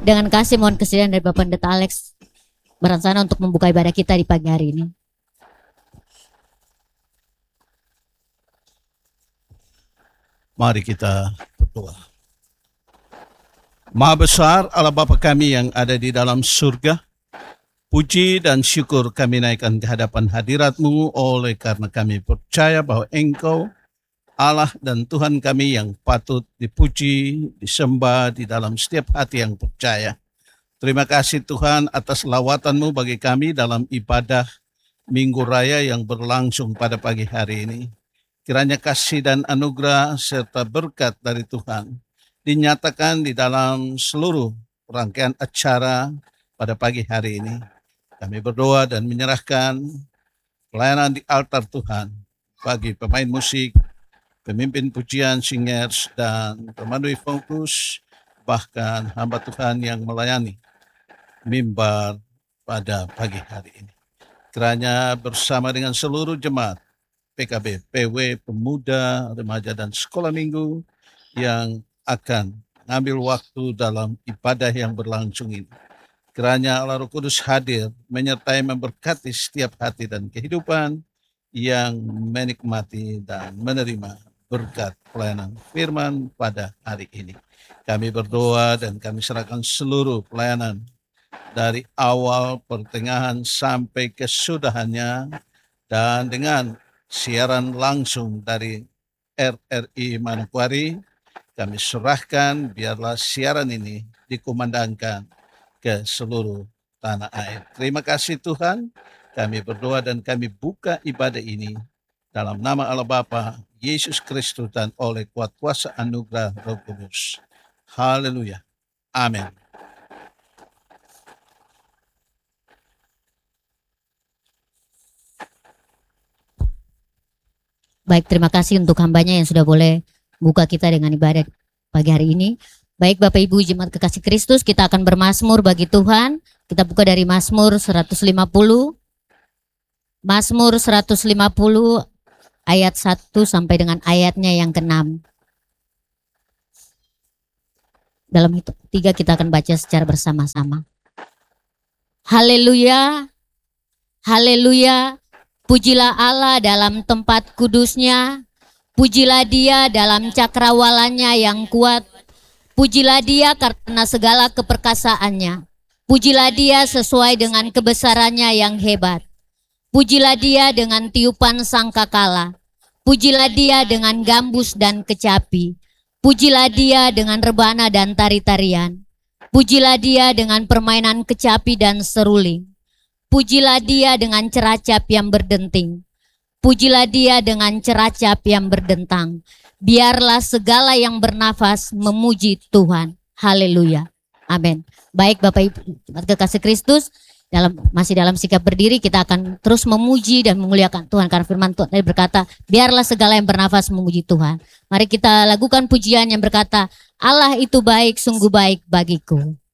Dengan kasih mohon kesediaan dari Bapak Pendeta Alex berencana untuk membuka ibadah kita di pagi hari ini. Mari kita berdoa. Maha besar Allah Bapa kami yang ada di dalam surga, puji dan syukur kami naikkan ke hadapan hadirat-Mu oleh karena kami percaya bahwa Engkau Allah dan Tuhan kami yang patut dipuji, disembah di dalam setiap hati yang percaya. Terima kasih Tuhan atas lawatan-Mu bagi kami dalam ibadah Minggu Raya yang berlangsung pada pagi hari ini. Kiranya kasih dan anugerah serta berkat dari Tuhan dinyatakan di dalam seluruh rangkaian acara pada pagi hari ini. Kami berdoa dan menyerahkan pelayanan di altar Tuhan bagi pemain musik, pemimpin pujian, singers, dan pemandu fokus, bahkan hamba Tuhan yang melayani mimbar pada pagi hari ini. Kiranya bersama dengan seluruh jemaat PKB, PW, pemuda, remaja, dan sekolah minggu yang akan mengambil waktu dalam ibadah yang berlangsung ini. Kiranya Allah Roh Kudus hadir, menyertai memberkati setiap hati dan kehidupan yang menikmati dan menerima berkat pelayanan firman pada hari ini. Kami berdoa dan kami serahkan seluruh pelayanan dari awal, pertengahan, sampai kesudahannya, dan dengan siaran langsung dari RRI Manokwari, kami serahkan biarlah siaran ini dikumandangkan ke seluruh tanah air. Terima kasih Tuhan, kami berdoa dan kami buka ibadah ini dalam nama Allah Bapa, Yesus Kristus, dan oleh kuat kuasa anugerah Roh Kudus. Haleluya. Amin. Baik, terima kasih untuk hambanya yang sudah boleh buka kita dengan ibadah pagi hari ini. Baik Bapak Ibu Jemaat Kekasih Kristus, kita akan bermazmur bagi Tuhan. Kita buka dari Mazmur 150. Mazmur 150 ayat 1 sampai dengan ayatnya yang ke-6. Dalam itu 3 kita akan baca secara bersama-sama. Haleluya, haleluya. Pujilah Allah dalam tempat kudusnya, pujilah Dia dalam cakrawalannya yang kuat, pujilah Dia karena segala keperkasaannya, pujilah Dia sesuai dengan kebesarannya yang hebat, pujilah Dia dengan tiupan sangkakala, pujilah Dia dengan gambus dan kecapi, pujilah Dia dengan rebana dan tari-tarian, pujilah Dia dengan permainan kecapi dan seruling. Pujilah Dia dengan ceracap yang berdenting. Pujilah Dia dengan ceracap yang berdentang. Biarlah segala yang bernafas memuji Tuhan. Haleluya. Amin. Baik Bapak Ibu Kekasih Kristus, masih dalam sikap berdiri kita akan terus memuji dan memuliakan Tuhan. Karena firman Tuhan tadi berkata, biarlah segala yang bernafas memuji Tuhan. Mari kita lakukan pujian yang berkata, Allah itu baik, sungguh baik bagiku.